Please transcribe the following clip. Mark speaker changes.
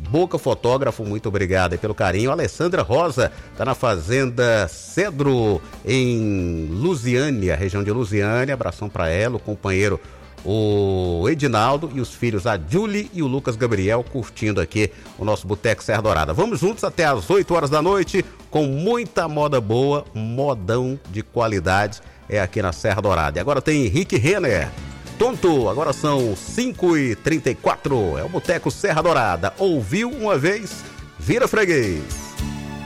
Speaker 1: Boca Fotógrafo, muito obrigado aí pelo carinho. Alessandra Rosa, tá na Fazenda Cedro, em Lusiânia, região de Lusiânia. Abração para ela, o companheiro, o Edinaldo e os filhos, a Julie e o Lucas Gabriel, curtindo aqui o nosso Boteco Serra Dourada. Vamos juntos até às 8 horas da noite, com muita moda boa, modão de qualidade, é aqui na Serra Dourada. E agora tem Henrique Renner, Tonto, agora são 5h34, é o Boteco Serra Dourada. Ouviu uma vez, vira freguês.